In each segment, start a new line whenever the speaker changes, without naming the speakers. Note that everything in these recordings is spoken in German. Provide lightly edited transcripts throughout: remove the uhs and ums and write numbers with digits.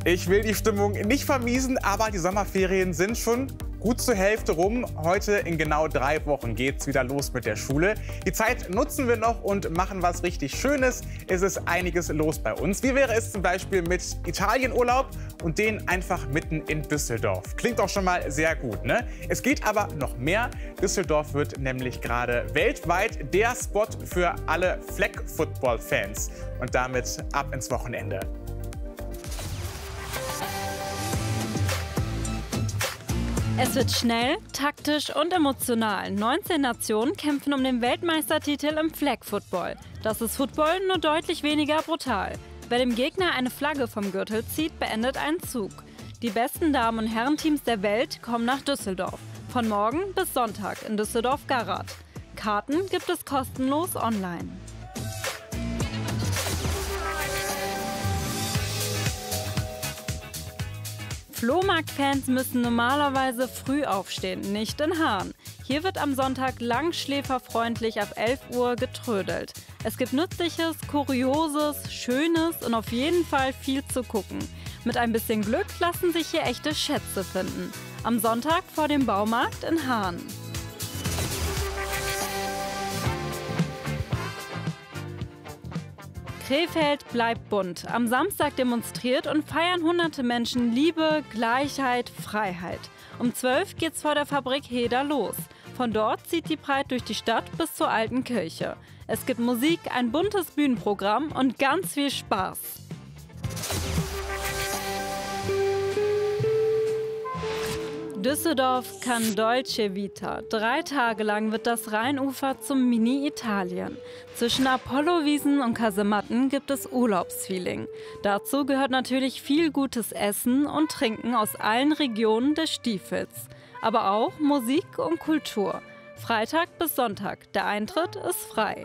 Ich will die Stimmung nicht vermiesen, aber die Sommerferien sind schon gut zur Hälfte rum. Heute in genau 3 Wochen geht's wieder los mit der Schule. Die Zeit nutzen wir noch und machen was richtig Schönes. Es ist einiges los bei uns. Wie wäre es zum Beispiel mit Italienurlaub und den einfach mitten in Düsseldorf? Klingt doch schon mal sehr gut, ne? Es geht aber noch mehr. Düsseldorf wird nämlich gerade weltweit der Spot für alle Flag-Football-Fans. Und damit ab ins Wochenende.
Es wird schnell, taktisch und emotional. 19 Nationen kämpfen um den Weltmeistertitel im Flag Football. Das ist Football, nur deutlich weniger brutal. Wer dem Gegner eine Flagge vom Gürtel zieht, beendet einen Zug. Die besten Damen- und Herrenteams der Welt kommen nach Düsseldorf. Von morgen bis Sonntag in Düsseldorf-Garat. Karten gibt es kostenlos online. Flohmarktfans müssen normalerweise früh aufstehen, nicht in Hahn. Hier wird am Sonntag langschläferfreundlich ab 11 Uhr getrödelt. Es gibt Nützliches, Kurioses, Schönes und auf jeden Fall viel zu gucken. Mit ein bisschen Glück lassen sich hier echte Schätze finden. Am Sonntag vor dem Baumarkt in Hahn. Krefeld bleibt bunt. Am Samstag demonstriert und feiern hunderte Menschen Liebe, Gleichheit, Freiheit. Um 12 geht's vor der Fabrik Heder los. Von dort zieht die Pride durch die Stadt bis zur Alten Kirche. Es gibt Musik, ein buntes Bühnenprogramm und ganz viel Spaß. Düsseldorf kann Dolce Vita. 3 Tage lang wird das Rheinufer zum Mini-Italien. Zwischen Apollo-Wiesen und Kasematten gibt es Urlaubsfeeling. Dazu gehört natürlich viel gutes Essen und Trinken aus allen Regionen des Stiefels. Aber auch Musik und Kultur. Freitag bis Sonntag. Der Eintritt ist frei.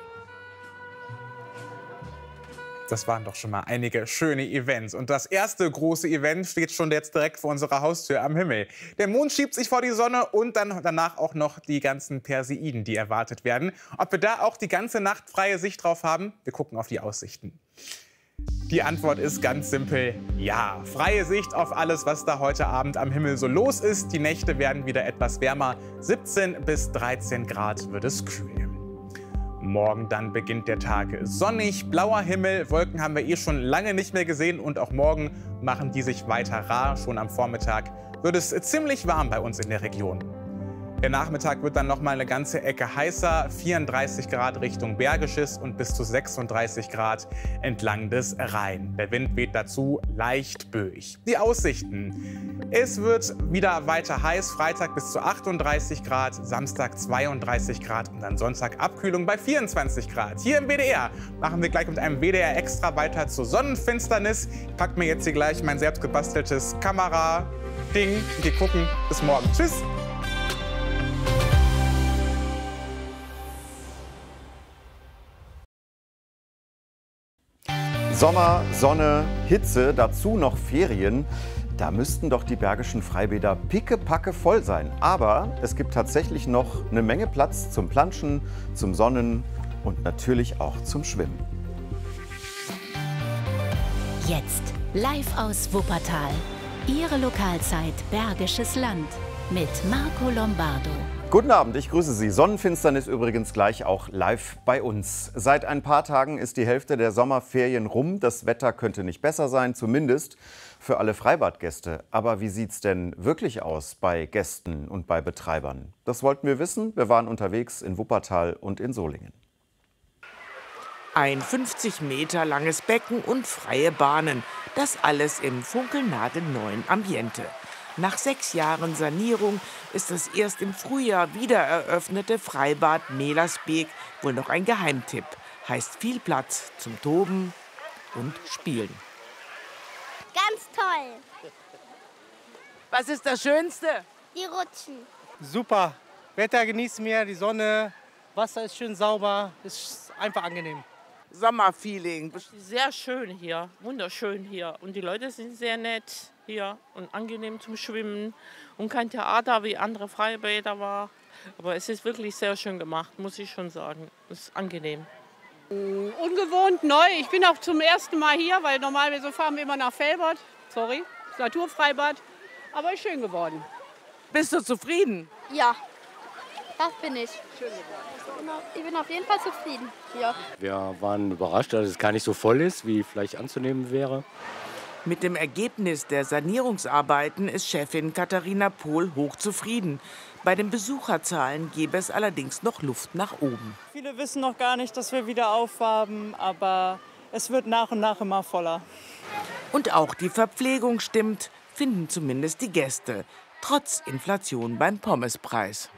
Das waren doch schon mal einige schöne Events. Und das erste große Event steht schon jetzt direkt vor unserer Haustür am Himmel. Der Mond schiebt sich vor die Sonne und dann danach auch noch die ganzen Perseiden, die erwartet werden. Ob wir da auch die ganze Nacht freie Sicht drauf haben? Wir gucken auf die Aussichten. Die Antwort ist ganz simpel, ja. Freie Sicht auf alles, was da heute Abend am Himmel so los ist. Die Nächte werden wieder etwas wärmer. 17 bis 13 Grad wird es kühl. Morgen dann beginnt der Tag sonnig, blauer Himmel, Wolken haben wir schon lange nicht mehr gesehen und auch morgen machen die sich weiter rar. Schon am Vormittag wird es ziemlich warm bei uns in der Region. Der Nachmittag wird dann noch mal eine ganze Ecke heißer, 34 Grad Richtung Bergisches und bis zu 36 Grad entlang des Rhein. Der Wind weht dazu leicht böig. Die Aussichten. Es wird wieder weiter heiß, Freitag bis zu 38 Grad, Samstag 32 Grad und dann Sonntag Abkühlung bei 24 Grad. Hier im WDR machen wir gleich mit einem WDR Extra weiter zur Sonnenfinsternis. Ich packe mir jetzt hier gleich mein selbst gebasteltes Kamera-Ding und wir gucken. Bis morgen. Tschüss!
Sommer, Sonne, Hitze, dazu noch Ferien. Da müssten doch die bergischen Freibäder pickepacke voll sein. Aber es gibt tatsächlich noch eine Menge Platz zum Planschen, zum Sonnen und natürlich auch zum Schwimmen.
Jetzt live aus Wuppertal. Ihre Lokalzeit Bergisches Land mit Marco Lombardo.
Guten Abend, ich grüße Sie. Sonnenfinsternis übrigens gleich auch live bei uns. Seit ein paar Tagen ist die Hälfte der Sommerferien rum. Das Wetter könnte nicht besser sein, zumindest für alle Freibadgäste. Aber wie sieht es denn wirklich aus bei Gästen und bei Betreibern? Das wollten wir wissen. Wir waren unterwegs in Wuppertal und in Solingen.
Ein 50 Meter langes Becken und freie Bahnen. Das alles im funkelnagelneuen Ambiente. Nach 6 Jahren Sanierung ist das erst im Frühjahr wieder eröffnete Freibad Melersbeek wohl noch ein Geheimtipp. Heißt viel Platz zum Toben und Spielen.
Ganz toll.
Was ist das Schönste?
Die Rutschen.
Super. Wetter genießen wir, die Sonne, Wasser ist schön sauber, ist einfach angenehm.
Sommerfeeling.
Sehr schön hier, wunderschön hier. Und die Leute sind sehr nett hier und angenehm zum Schwimmen. Und kein Theater wie andere Freibäder war. Aber es ist wirklich sehr schön gemacht, muss ich schon sagen. Es ist angenehm.
Ungewohnt, neu. Ich bin auch zum ersten Mal hier, weil normalerweise fahren wir immer nach Velbert. Sorry, das Naturfreibad, aber ist schön geworden.
Bist du zufrieden?
Ja, das bin ich. Ich bin auf jeden Fall zufrieden. Ja.
Wir waren überrascht, dass es gar nicht so voll ist, wie vielleicht anzunehmen wäre.
Mit dem Ergebnis der Sanierungsarbeiten ist Chefin Katharina Pohl hochzufrieden. Bei den Besucherzahlen gäbe es allerdings noch Luft nach oben.
Viele wissen noch gar nicht, dass wir wieder aufhaben, aber es wird nach und nach immer voller.
Und auch die Verpflegung stimmt, finden zumindest die Gäste, trotz Inflation beim Pommespreis.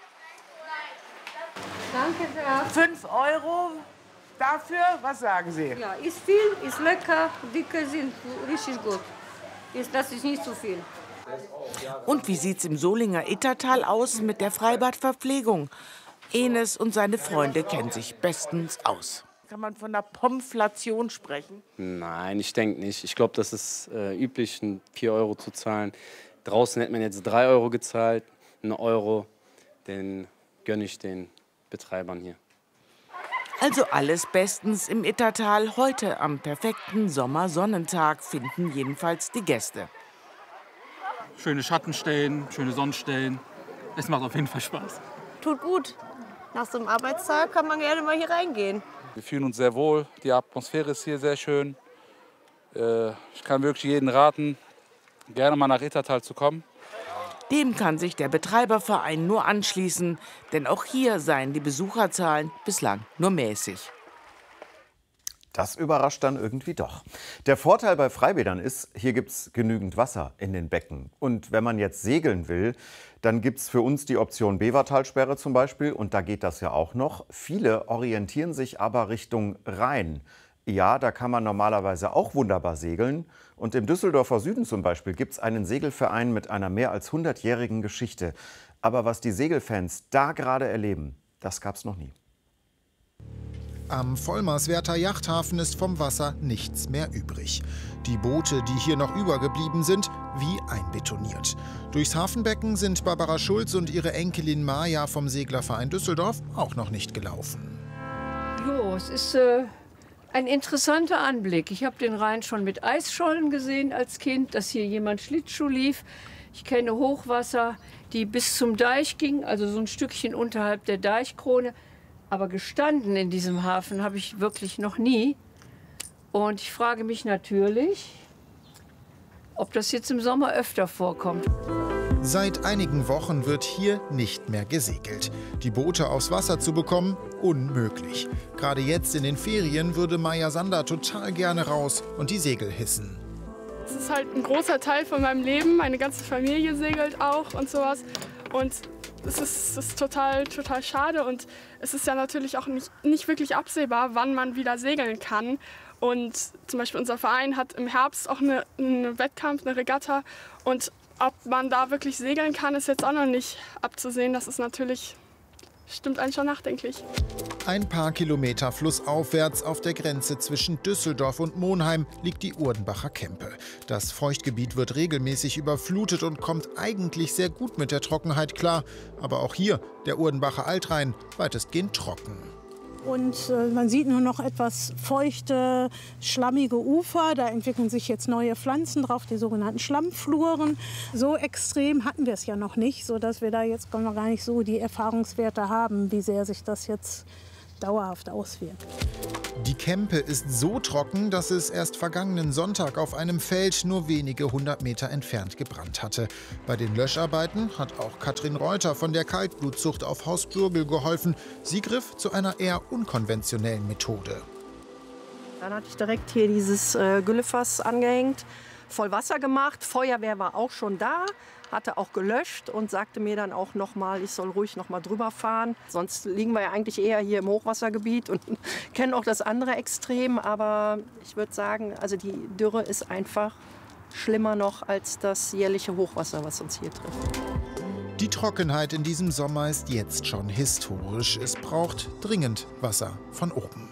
Danke sehr.
5 € dafür, was sagen Sie?
Ja, ist viel, ist lecker, dicke sind richtig gut. Das ist nicht zu viel.
Und wie sieht's im Solinger Ittertal aus mit der Freibadverpflegung? Enes und seine Freunde kennen sich bestens aus. Kann man von einer Pomflation sprechen?
Nein, ich denke nicht. Ich glaube, das ist üblich, 4 € zu zahlen. Draußen hätte man jetzt 3 € gezahlt, 1 €, den gönne ich den Betreibern hier.
Also alles bestens im Ittertal. Heute am perfekten Sommersonnentag finden jedenfalls die Gäste.
Schöne Schattenstellen, schöne Sonnenstellen. Es macht auf jeden Fall Spaß.
Tut gut. Nach so einem Arbeitstag kann man gerne mal hier reingehen.
Wir fühlen uns sehr wohl. Die Atmosphäre ist hier sehr schön. Ich kann wirklich jeden raten, gerne mal nach Ittertal zu kommen.
Dem kann sich der Betreiberverein nur anschließen, denn auch hier seien die Besucherzahlen bislang nur mäßig.
Das überrascht dann irgendwie doch. Der Vorteil bei Freibädern ist, hier gibt es genügend Wasser in den Becken. Und wenn man jetzt segeln will, dann gibt es für uns die Option Bevertalsperre zum Beispiel. Und da geht das ja auch noch. Viele orientieren sich aber Richtung Rhein. Ja, da kann man normalerweise auch wunderbar segeln. Und im Düsseldorfer Süden zum Beispiel gibt es einen Segelverein mit einer mehr als 100-jährigen Geschichte. Aber was die Segelfans da gerade erleben, das gab es noch nie.
Am Vollmerswerther Yachthafen ist vom Wasser nichts mehr übrig. Die Boote, die hier noch übergeblieben sind, wie einbetoniert. Durchs Hafenbecken sind Barbara Schulz und ihre Enkelin Maja vom Seglerverein Düsseldorf auch noch nicht gelaufen.
Jo, es ist ein interessanter Anblick. Ich habe den Rhein schon mit Eisschollen gesehen als Kind, dass hier jemand Schlittschuh lief. Ich kenne Hochwasser, die bis zum Deich gingen, also so ein Stückchen unterhalb der Deichkrone. Aber gestanden in diesem Hafen habe ich wirklich noch nie. Und ich frage mich natürlich, ob das jetzt im Sommer öfter vorkommt.
Seit einigen Wochen wird hier nicht mehr gesegelt. Die Boote aufs Wasser zu bekommen, unmöglich. Gerade jetzt in den Ferien würde Maja Sander total gerne raus und die Segel hissen.
Es ist halt ein großer Teil von meinem Leben. Meine ganze Familie segelt auch und sowas. Und es ist total schade. Und es ist ja natürlich auch nicht wirklich absehbar, wann man wieder segeln kann. Und zum Beispiel unser Verein hat im Herbst auch einen Wettkampf, eine Regatta. Und ob man da wirklich segeln kann, ist jetzt auch noch nicht abzusehen. Das ist natürlich, stimmt einen schon nachdenklich.
Ein paar Kilometer flussaufwärts auf der Grenze zwischen Düsseldorf und Monheim liegt die Urdenbacher Kempe. Das Feuchtgebiet wird regelmäßig überflutet und kommt eigentlich sehr gut mit der Trockenheit klar. Aber auch hier, der Urdenbacher Altrhein, weitestgehend trocken.
Und man sieht nur noch etwas feuchte, schlammige Ufer. Da entwickeln sich jetzt neue Pflanzen drauf, die sogenannten Schlammfluren. So extrem hatten wir es ja noch nicht, sodass wir da jetzt gar nicht so die Erfahrungswerte haben, wie sehr sich das jetzt dauerhaft auswirkt.
Die Kempe ist so trocken, dass es erst vergangenen Sonntag auf einem Feld nur wenige 100 Meter entfernt gebrannt hatte. Bei den Löscharbeiten hat auch Katrin Reuter von der Kaltblutzucht auf Haus Bürgel geholfen. Sie griff zu einer eher unkonventionellen Methode.
Dann hatte ich direkt hier dieses Güllefass angehängt, voll Wasser gemacht. Feuerwehr war auch schon da, hatte auch gelöscht und sagte mir dann auch noch mal, ich soll ruhig noch mal drüber fahren. Sonst liegen wir ja eigentlich eher hier im Hochwassergebiet und kennen auch das andere Extrem. Aber ich würde sagen, also die Dürre ist einfach schlimmer noch als das jährliche Hochwasser, was uns hier trifft.
Die Trockenheit in diesem Sommer ist jetzt schon historisch. Es braucht dringend Wasser von oben.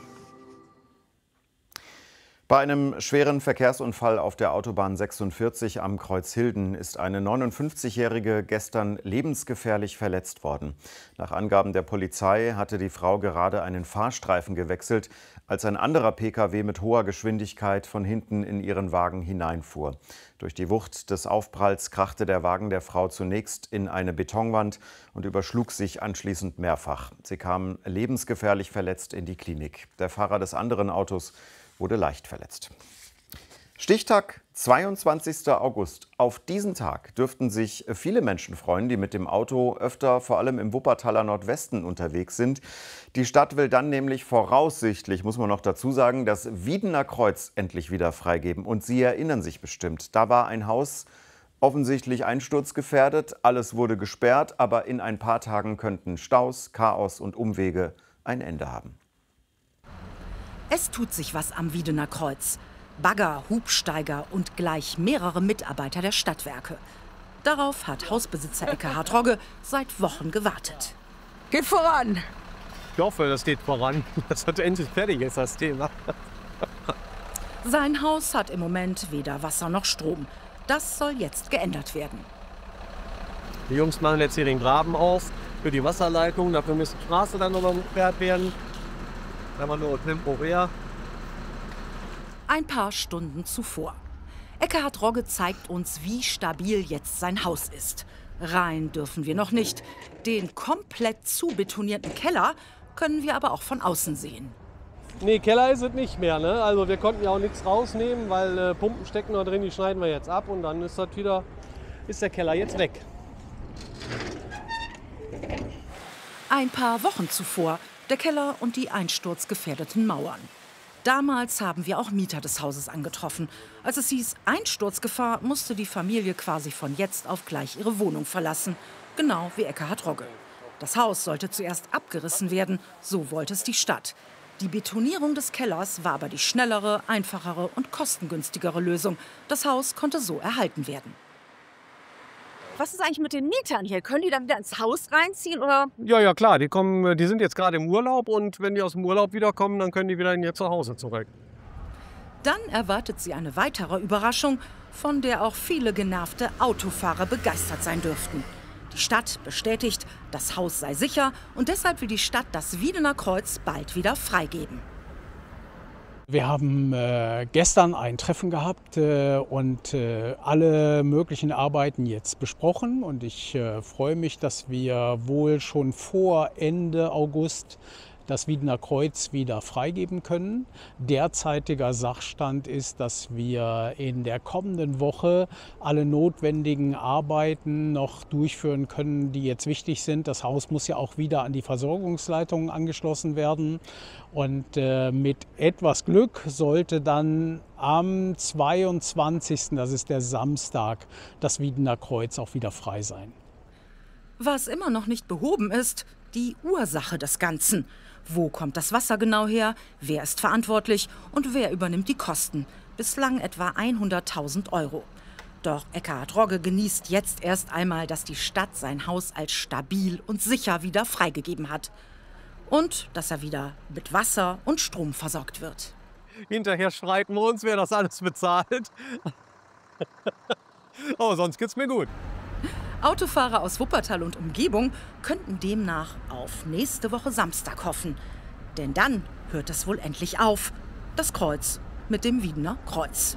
Bei einem schweren Verkehrsunfall auf der Autobahn 46 am Kreuz Hilden ist eine 59-Jährige gestern lebensgefährlich verletzt worden. Nach Angaben der Polizei hatte die Frau gerade einen Fahrstreifen gewechselt, als ein anderer Pkw mit hoher Geschwindigkeit von hinten in ihren Wagen hineinfuhr. Durch die Wucht des Aufpralls krachte der Wagen der Frau zunächst in eine Betonwand und überschlug sich anschließend mehrfach. Sie kam lebensgefährlich verletzt in die Klinik. Der Fahrer des anderen Autos wurde leicht verletzt. Stichtag 22. August. Auf diesen Tag dürften sich viele Menschen freuen, die mit dem Auto öfter vor allem im Wuppertaler Nordwesten unterwegs sind. Die Stadt will dann nämlich voraussichtlich, muss man noch dazu sagen, das Wiedener Kreuz endlich wieder freigeben. Und Sie erinnern sich bestimmt, da war ein Haus offensichtlich einsturzgefährdet, alles wurde gesperrt, aber in ein paar Tagen könnten Staus, Chaos und Umwege ein Ende haben.
Es tut sich was am Wiedener Kreuz. Bagger, Hubsteiger und gleich mehrere Mitarbeiter der Stadtwerke. Darauf hat Hausbesitzer Eckhard Rogge seit Wochen gewartet.
Geht voran! Ich hoffe, das geht voran. Das wird endlich fertig ist, das Thema.
Sein Haus hat im Moment weder Wasser noch Strom. Das soll jetzt geändert werden.
Die Jungs machen jetzt hier den Graben auf für die Wasserleitung. Dafür müssen die Straße dann nochmal gesperrt werden. Da haben wir nur temporär.
Ein paar Stunden zuvor. Eckhard Rogge zeigt uns, wie stabil jetzt sein Haus ist. Rein dürfen wir noch nicht. Den komplett zubetonierten Keller können wir aber auch von außen sehen.
Nee, Keller ist es nicht mehr. Ne? Also wir konnten ja auch nichts rausnehmen, weil Pumpen stecken noch drin, die schneiden wir jetzt ab und dann ist der Keller jetzt weg.
Ein paar Wochen zuvor der Keller und die einsturzgefährdeten Mauern. Damals haben wir auch Mieter des Hauses angetroffen. Als es hieß Einsturzgefahr, musste die Familie quasi von jetzt auf gleich ihre Wohnung verlassen. Genau wie Eckhard Rogge. Das Haus sollte zuerst abgerissen werden, so wollte es die Stadt. Die Betonierung des Kellers war aber die schnellere, einfachere und kostengünstigere Lösung. Das Haus konnte so erhalten werden.
Was ist eigentlich mit den Mietern hier? Können die dann wieder ins Haus reinziehen? Oder?
Ja, klar. Die sind jetzt gerade im Urlaub und wenn die aus dem Urlaub wiederkommen, dann können die wieder in ihr Zuhause zurück.
Dann erwartet sie eine weitere Überraschung, von der auch viele genervte Autofahrer begeistert sein dürften. Die Stadt bestätigt, das Haus sei sicher und deshalb will die Stadt das Wiedener Kreuz bald wieder freigeben.
Wir haben gestern ein Treffen gehabt und alle möglichen Arbeiten jetzt besprochen. Und ich freue mich, dass wir wohl schon vor Ende August das Wiedener Kreuz wieder freigeben können. Derzeitiger Sachstand ist, dass wir in der kommenden Woche alle notwendigen Arbeiten noch durchführen können, die jetzt wichtig sind. Das Haus muss ja auch wieder an die Versorgungsleitungen angeschlossen werden. Und mit etwas Glück sollte dann am 22., das ist der Samstag, das Wiedener Kreuz auch wieder frei sein.
Was immer noch nicht behoben ist, die Ursache des Ganzen. Wo kommt das Wasser genau her? Wer ist verantwortlich? Und wer übernimmt die Kosten? Bislang etwa 100.000 €. Doch Eckhard Rogge genießt jetzt erst einmal, dass die Stadt sein Haus als stabil und sicher wieder freigegeben hat. Und dass er wieder mit Wasser und Strom versorgt wird.
Hinterher streiten wir uns, wer das alles bezahlt. Aber sonst geht's mir gut.
Autofahrer aus Wuppertal und Umgebung könnten demnach auf nächste Woche Samstag hoffen. Denn dann hört es wohl endlich auf. Das Kreuz mit dem Wiedener Kreuz.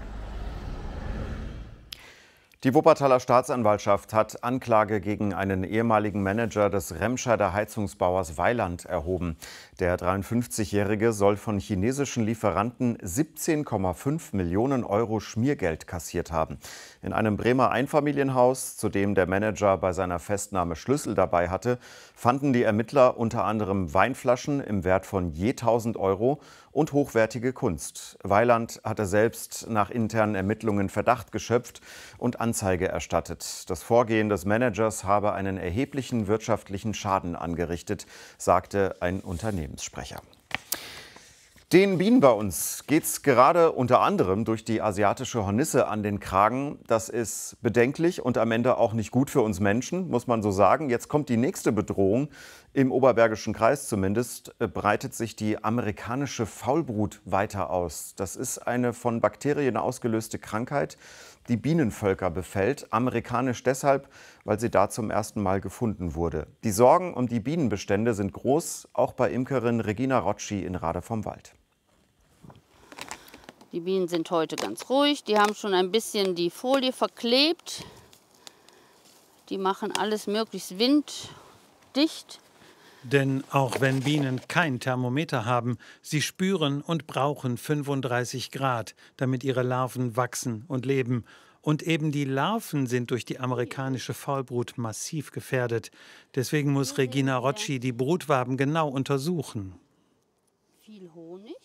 Die Wuppertaler Staatsanwaltschaft hat Anklage gegen einen ehemaligen Manager des Remscheider Heizungsbauers Weiland erhoben. Der 53-Jährige soll von chinesischen Lieferanten 17,5 Millionen € Schmiergeld kassiert haben. In einem Bremer Einfamilienhaus, zu dem der Manager bei seiner Festnahme Schlüssel dabei hatte, fanden die Ermittler unter anderem Weinflaschen im Wert von je 1.000 € und hochwertige Kunst. Weiland hatte selbst nach internen Ermittlungen Verdacht geschöpft und Anzeige erstattet. Das Vorgehen des Managers habe einen erheblichen wirtschaftlichen Schaden angerichtet, sagte ein Unternehmenssprecher. Den Bienen bei uns geht's gerade unter anderem durch die asiatische Hornisse an den Kragen. Das ist bedenklich und am Ende auch nicht gut für uns Menschen, muss man so sagen. Jetzt kommt die nächste Bedrohung. Im Oberbergischen Kreis zumindest breitet sich die amerikanische Faulbrut weiter aus. Das ist eine von Bakterien ausgelöste Krankheit, die Bienenvölker befällt. Amerikanisch deshalb, weil sie da zum ersten Mal gefunden wurde. Die Sorgen um die Bienenbestände sind groß, auch bei Imkerin Regina Rocci in Rade vom Wald.
Die Bienen sind heute ganz ruhig. Die haben schon ein bisschen die Folie verklebt. Die machen alles möglichst winddicht.
Denn auch wenn Bienen kein Thermometer haben, sie spüren und brauchen 35 Grad, damit ihre Larven wachsen und leben. Und eben die Larven sind durch die amerikanische Faulbrut massiv gefährdet. Deswegen muss Regina Rocci die Brutwaben genau untersuchen.
Viel Honig.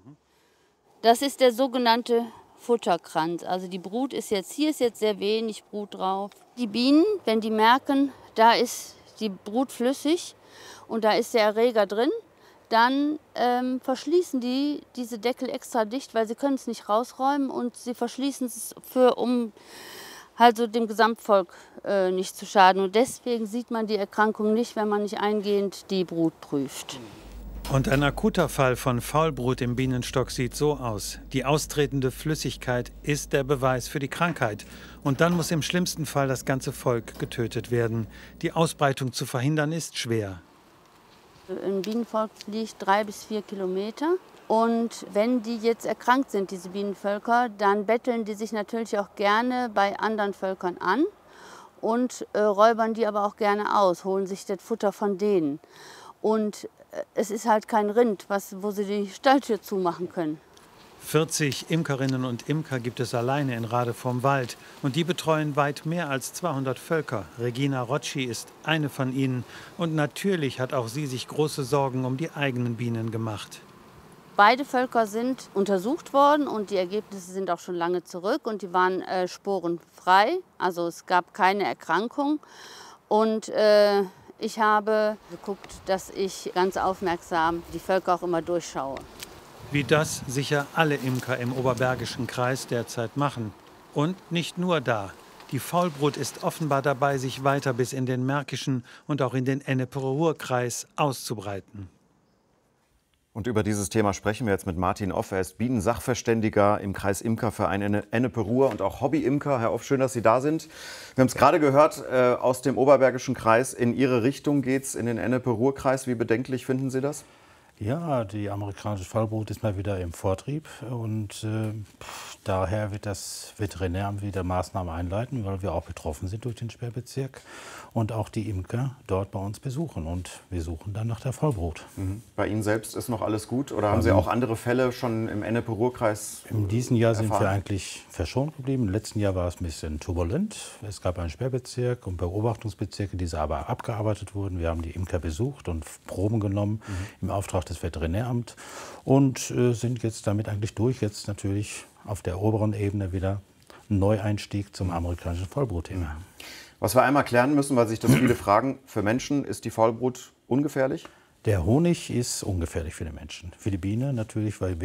Das ist der sogenannte Futterkranz. Also die Brut ist jetzt, hier ist jetzt sehr wenig Brut drauf. Die Bienen, wenn die merken, da ist die Brut flüssig und da ist der Erreger drin, dann verschließen die diese Deckel extra dicht, weil sie können es nicht rausräumen und sie verschließen es um halt so dem Gesamtvolk nicht zu schaden. Und deswegen sieht man die Erkrankung nicht, wenn man nicht eingehend die Brut prüft.
Und ein akuter Fall von Faulbrut im Bienenstock sieht so aus. Die austretende Flüssigkeit ist der Beweis für die Krankheit. Und dann muss im schlimmsten Fall das ganze Volk getötet werden. Die Ausbreitung zu verhindern ist schwer.
Ein Bienenvolk fliegt 3 bis 4 Kilometer. Und wenn die jetzt erkrankt sind, diese Bienenvölker, dann betteln die sich natürlich auch gerne bei anderen Völkern an und räubern die aber auch gerne aus, holen sich das Futter von denen. Und es ist halt kein Rind, wo sie die Stalltür zumachen können.
40 Imkerinnen und Imker gibt es alleine in Rade vorm Wald. Und die betreuen weit mehr als 200 Völker. Regina Rocci ist eine von ihnen. Und natürlich hat auch sie sich große Sorgen um die eigenen Bienen gemacht.
Beide Völker sind untersucht worden und die Ergebnisse sind auch schon lange zurück. Und die waren sporenfrei, also es gab keine Erkrankung. Und ich habe geguckt, dass ich ganz aufmerksam die Völker auch immer durchschaue.
Wie das sicher alle Imker im Oberbergischen Kreis derzeit machen. Und nicht nur da. Die Faulbrut ist offenbar dabei, sich weiter bis in den Märkischen und auch in den Ennepe-Ruhr-Kreis auszubreiten.
Und über dieses Thema sprechen wir jetzt mit Martin Off. Er ist Bienensachverständiger im Kreis Imkerverein Ennepe-Ruhr und auch Hobby-Imker. Herr Off, schön, dass Sie da sind. Wir haben es gerade gehört, aus dem Oberbergischen Kreis in Ihre Richtung geht es in den Ennepe-Ruhr-Kreis. Wie bedenklich finden Sie das?
Ja, die amerikanische Faulbrut ist mal wieder im Vortrieb und daher wird das Veterinäramt wieder Maßnahmen einleiten, weil wir auch betroffen sind durch den Sperrbezirk und auch die Imker dort bei uns besuchen und wir suchen dann nach der Faulbrut.
Bei Ihnen selbst ist noch alles gut oder haben Sie auch andere Fälle schon im Ennepe-Ruhr-Kreis
In diesem Jahr sind wir eigentlich verschont geblieben. Im letzten Jahr war es ein bisschen turbulent. Es gab einen Sperrbezirk und Beobachtungsbezirke, die aber abgearbeitet wurden. Wir haben die Imker besucht und Proben genommen im Auftrag des Veterinäramts und sind jetzt damit eigentlich durch. Jetzt natürlich auf der oberen Ebene wieder ein Neueinstieg zum amerikanischen Faulbrutthema.
Was wir einmal klären müssen, weil sich das viele fragen, für Menschen ist die Faulbrut ungefährlich?
Der Honig ist ungefährlich für den Menschen. Für die Biene natürlich, weil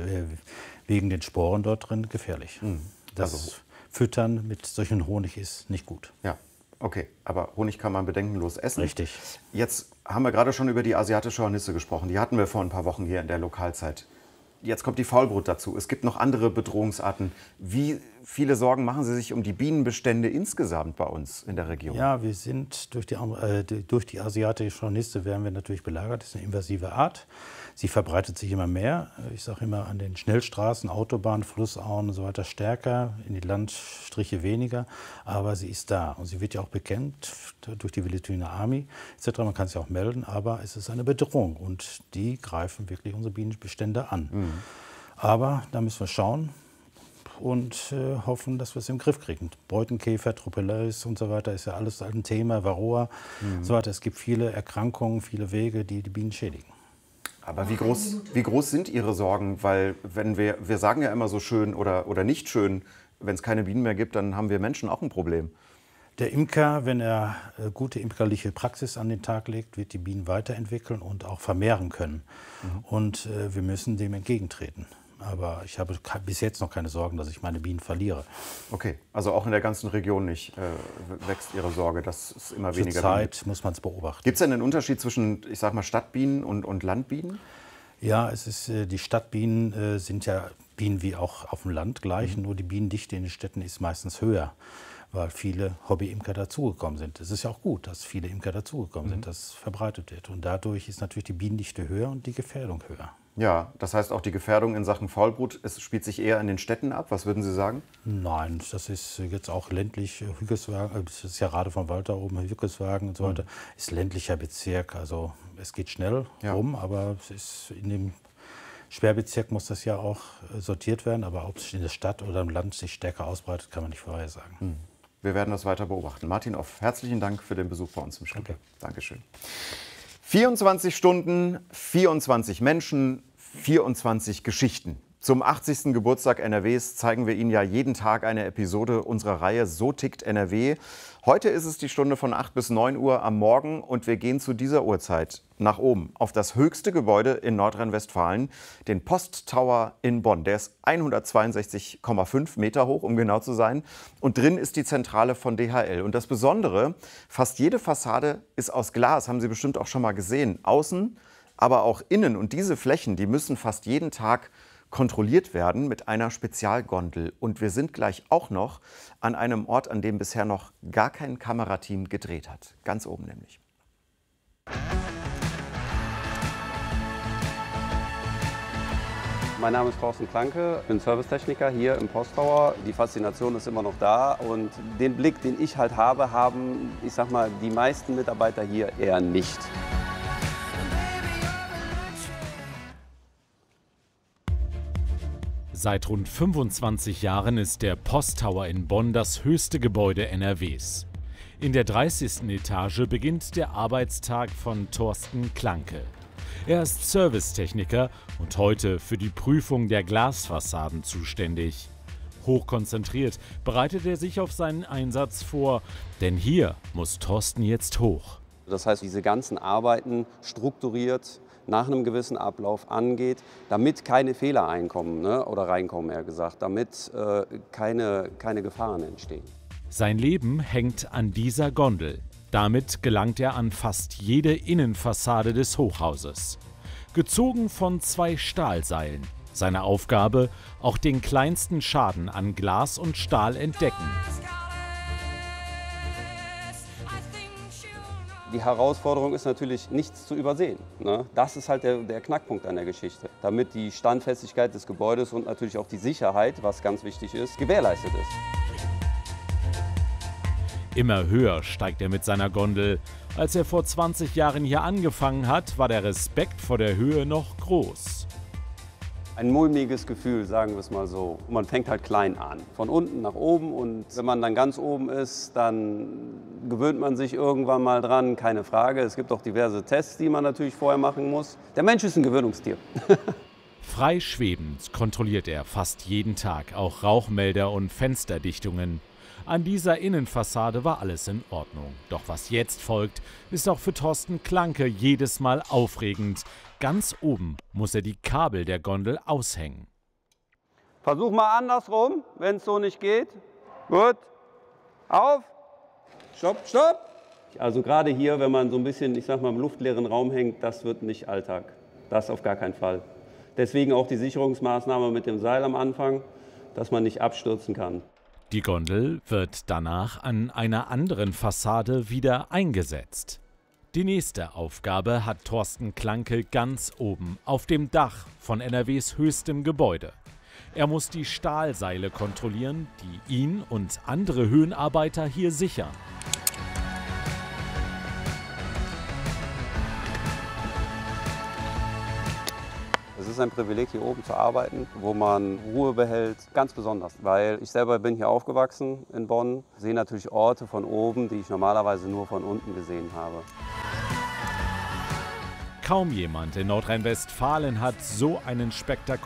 wegen den Sporen dort drin gefährlich. Das Füttern mit solchen Honig ist nicht gut.
Ja. Okay, aber Honig kann man bedenkenlos essen.
Richtig.
Jetzt haben wir gerade schon über die asiatische Hornisse gesprochen. Die hatten wir vor ein paar Wochen hier in der Lokalzeit. Jetzt kommt die Faulbrut dazu. Es gibt noch andere Bedrohungsarten. Wie viele Sorgen machen Sie sich um die Bienenbestände insgesamt bei uns in der Region?
Ja, wir sind durch die asiatische Hornisse werden wir natürlich belagert. Das ist eine invasive Art. Sie verbreitet sich immer mehr. Ich sage immer an den Schnellstraßen, Autobahnen, Flussauen und so weiter stärker, in die Landstriche weniger. Aber sie ist da und sie wird ja auch bekämpft durch die Velitiner Army etc. Man kann sie auch melden, aber es ist eine Bedrohung und die greifen wirklich unsere Bienenbestände an. Aber da müssen wir schauen und hoffen, dass wir es im Griff kriegen. Beutenkäfer, Tropeleus und so weiter ist ja alles ein Thema, Varroa und so weiter. Es gibt viele Erkrankungen, viele Wege, die die Bienen schädigen.
Aber wie groß sind Ihre Sorgen? Weil wenn wir sagen ja immer so schön oder nicht schön, wenn es keine Bienen mehr gibt, dann haben wir Menschen auch ein Problem.
Der Imker, wenn er gute imkerliche Praxis an den Tag legt, wird die Bienen weiterentwickeln und auch vermehren können. Und wir müssen dem entgegentreten. Aber ich habe bis jetzt noch keine Sorgen, dass ich meine Bienen verliere.
Okay, also auch in der ganzen Region nicht wächst Ihre Sorge, dass es immer weniger Bienen gibt?
Zurzeit muss man es beobachten.
Gibt es denn einen Unterschied zwischen, ich sag mal, Stadtbienen und Landbienen?
Ja, es ist, die Stadtbienen sind ja Bienen wie auch auf dem Land gleich, nur die Bienendichte in den Städten ist meistens höher, weil viele Hobbyimker dazugekommen sind. Es ist ja auch gut, dass viele Imker dazugekommen sind, dass es verbreitet wird. Und dadurch ist natürlich die Bienendichte höher und die Gefährdung höher.
Ja, das heißt auch die Gefährdung in Sachen Faulbrut, es spielt sich eher in den Städten ab. Was würden Sie sagen?
Nein, das ist jetzt auch ländlich, Hückeswagen, das ist ja gerade von Walter oben, Hückeswagen und so weiter, ist ländlicher Bezirk. Also es geht schnell rum, aber es ist in dem Sperrbezirk muss das ja auch sortiert werden. Aber ob es in der Stadt oder im Land sich stärker ausbreitet, kann man nicht vorhersagen.
Wir werden das weiter beobachten. Martin Off, herzlichen Dank für den Besuch bei uns im Studio. Dankeschön. 24 Stunden, 24 Menschen, 24 Geschichten. Zum 80. Geburtstag NRWs zeigen wir Ihnen ja jeden Tag eine Episode unserer Reihe So tickt NRW. Heute ist es die Stunde von 8 bis 9 Uhr am Morgen und wir gehen zu dieser Uhrzeit nach oben auf das höchste Gebäude in Nordrhein-Westfalen, den Posttower in Bonn. Der ist 162,5 Meter hoch, um genau zu sein. Und drin ist die Zentrale von DHL. Und das Besondere, fast jede Fassade ist aus Glas, haben Sie bestimmt auch schon mal gesehen. Außen, aber auch innen. Und diese Flächen, die müssen fast jeden Tag kontrolliert werden mit einer Spezialgondel. Und wir sind gleich auch noch an einem Ort, an dem bisher noch gar kein Kamerateam gedreht hat. Ganz oben nämlich.
Mein Name ist Thorsten Klanke, ich bin Servicetechniker hier im Posttower. Die Faszination ist immer noch da und den Blick, den ich halt habe, haben, ich sag mal, die meisten Mitarbeiter hier eher nicht.
Seit rund 25 Jahren ist der Posttower in Bonn das höchste Gebäude NRWs. In der 30. Etage beginnt der Arbeitstag von Thorsten Klanke. Er ist Servicetechniker und heute für die Prüfung der Glasfassaden zuständig. Hochkonzentriert bereitet er sich auf seinen Einsatz vor, denn hier muss Thorsten jetzt hoch.
Das heißt, diese ganzen Arbeiten strukturiert nach einem gewissen Ablauf angeht, damit keine Fehler einkommen, oder reinkommen, eher gesagt, damit keine Gefahren entstehen.
Sein Leben hängt an dieser Gondel. Damit gelangt er an fast jede Innenfassade des Hochhauses. Gezogen von 2 Stahlseilen. Seine Aufgabe, auch den kleinsten Schaden an Glas und Stahl entdecken.
Die Herausforderung ist natürlich, nichts zu übersehen. Das ist halt der Knackpunkt an der Geschichte. Damit die Standfestigkeit des Gebäudes und natürlich auch die Sicherheit, was ganz wichtig ist, gewährleistet ist.
Immer höher steigt er mit seiner Gondel. Als er vor 20 Jahren hier angefangen hat, war der Respekt vor der Höhe noch groß.
Ein mulmiges Gefühl, sagen wir es mal so. Und man fängt halt klein an, von unten nach oben. Und wenn man dann ganz oben ist, dann gewöhnt man sich irgendwann mal dran, keine Frage. Es gibt auch diverse Tests, die man natürlich vorher machen muss. Der Mensch ist ein Gewöhnungstier.
Frei schwebend kontrolliert er fast jeden Tag auch Rauchmelder und Fensterdichtungen. An dieser Innenfassade war alles in Ordnung. Doch was jetzt folgt, ist auch für Thorsten Klanke jedes Mal aufregend. Ganz oben muss er die Kabel der Gondel aushängen.
Versuch mal andersrum, wenn es so nicht geht. Gut. Auf. Stopp, stopp. Also gerade hier, wenn man so ein bisschen, ich sag mal, im luftleeren Raum hängt, das wird nicht Alltag. Das auf gar keinen Fall. Deswegen auch die Sicherungsmaßnahme mit dem Seil am Anfang, dass man nicht abstürzen kann.
Die Gondel wird danach an einer anderen Fassade wieder eingesetzt. Die nächste Aufgabe hat Thorsten Klanke ganz oben auf dem Dach von NRWs höchstem Gebäude. Er muss die Stahlseile kontrollieren, die ihn und andere Höhenarbeiter hier sichern.
Es ist ein Privileg, hier oben zu arbeiten, wo man Ruhe behält, ganz besonders. Weil ich selber bin hier aufgewachsen in Bonn, sehe natürlich Orte von oben, die ich normalerweise nur von unten gesehen habe.
Kaum jemand in Nordrhein-Westfalen hat so einen spektakulären